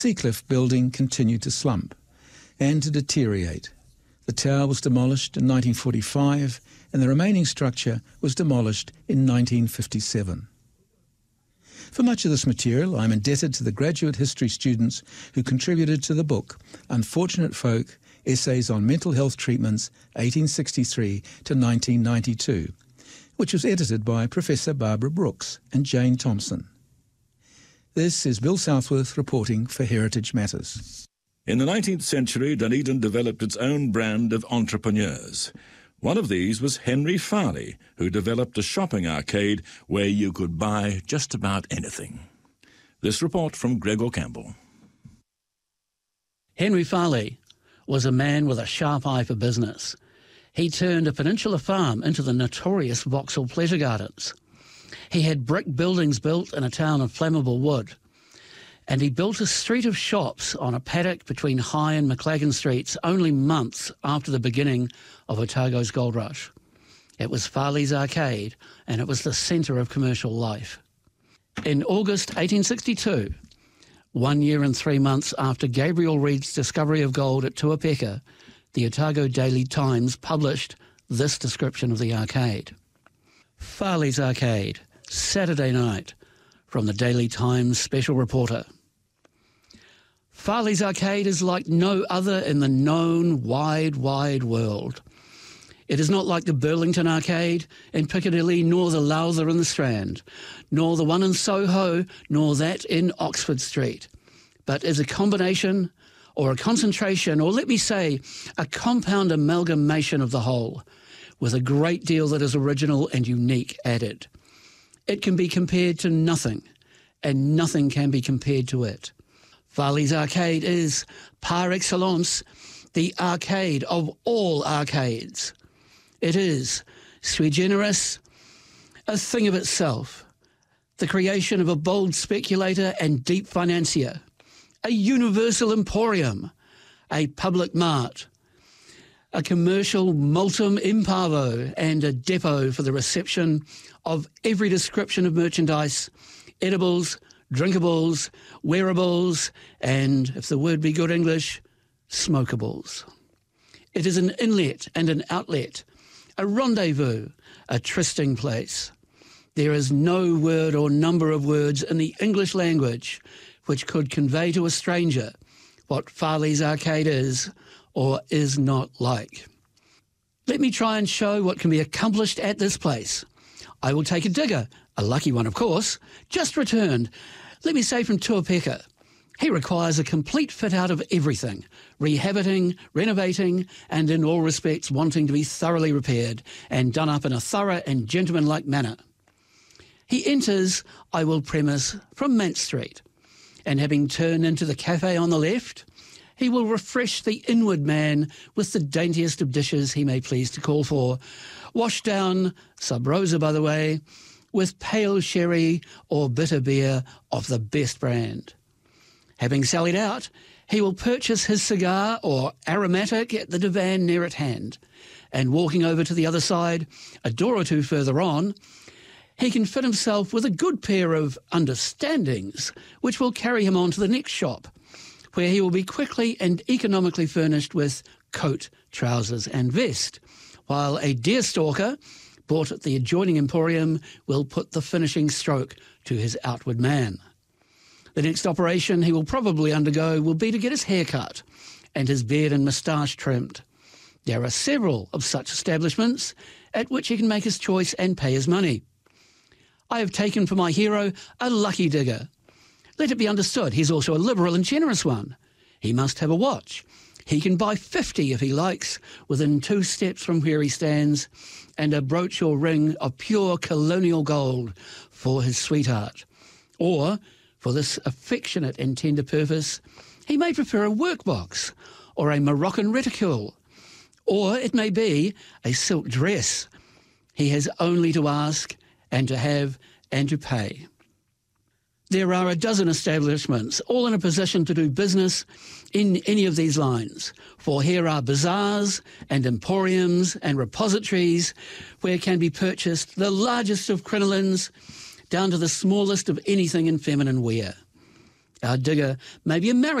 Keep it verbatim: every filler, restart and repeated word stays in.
Seacliff building continued to slump and to deteriorate. The tower was demolished in nineteen forty-five and the remaining structure was demolished in nineteen fifty-seven. For much of this material, I'm indebted to the graduate history students who contributed to the book, Unfortunate Folk, Essays on Mental Health Treatments, eighteen sixty-three to nineteen ninety-two, which was edited by Professor Barbara Brooks and Jane Thompson. This is Bill Southworth reporting for Heritage Matters. In the nineteenth century, Dunedin developed its own brand of entrepreneurs. One of these was Henry Farley, who developed a shopping arcade where you could buy just about anything. This report from Gregor Campbell. Henry Farley was a man with a sharp eye for business. He turned a peninsula farm into the notorious Vauxhall Pleasure Gardens. He had brick buildings built in a town of flammable wood. And he built a street of shops on a paddock between High and Maclagan Streets only months after the beginning of Otago's gold rush. It was Farley's Arcade, and it was the centre of commercial life. In August eighteen sixty-two, one year and three months after Gabriel Reed's discovery of gold at Tuapeka, the Otago Daily Times published this description of the arcade. Farley's Arcade, Saturday night, from the Daily Times special reporter. Farley's Arcade is like no other in the known wide, wide world. It is not like the Burlington Arcade in Piccadilly, nor the Lowther in the Strand, nor the one in Soho, nor that in Oxford Street, but is a combination or a concentration, or let me say, a compound amalgamation of the whole, with a great deal that is original and unique added. It can be compared to nothing, and nothing can be compared to it. Farley's Arcade is, par excellence, the arcade of all arcades. It is, sui generis, a thing of itself, the creation of a bold speculator and deep financier, a universal emporium, a public mart, a commercial multum imparvo, and a depot for the reception of every description of merchandise, edibles, drinkables, wearables, and, if the word be good English, smokables. It is an inlet and an outlet, a rendezvous, a trysting place. There is no word or number of words in the English language which could convey to a stranger what Farley's Arcade is or is not like. Let me try and show what can be accomplished at this place. I will take a digger, a lucky one of course, just returned, let me say from Tuapeka. He requires a complete fit-out of everything, rehabiting, renovating, and in all respects wanting to be thoroughly repaired and done up in a thorough and gentlemanlike manner. He enters, I will premise, from Mant Street, and having turned into the cafe on the left, he will refresh the inward man with the daintiest of dishes he may please to call for, washed down, sub rosa by the way, with pale sherry or bitter beer of the best brand. Having sallied out, he will purchase his cigar or aromatic at the divan near at hand, and walking over to the other side, a door or two further on, he can fit himself with a good pair of understandings, which will carry him on to the next shop, where he will be quickly and economically furnished with coat, trousers and vest, while a deerstalker, bought at the adjoining emporium, will put the finishing stroke to his outward man. The next operation he will probably undergo will be to get his hair cut and his beard and moustache trimmed. There are several of such establishments at which he can make his choice and pay his money. I have taken for my hero a lucky digger. Let it be understood, he's also a liberal and generous one. He must have a watch. He can buy fifty if he likes, within two steps from where he stands, and a brooch or ring of pure colonial gold for his sweetheart. Or, for this affectionate and tender purpose, he may prefer a workbox or a Moroccan reticule, or it may be a silk dress. He has only to ask and to have and to pay. There are a dozen establishments, all in a position to do business in any of these lines, for here are bazaars and emporiums and repositories where can be purchased the largest of crinolines down to the smallest of anything in feminine wear. our digger may be a married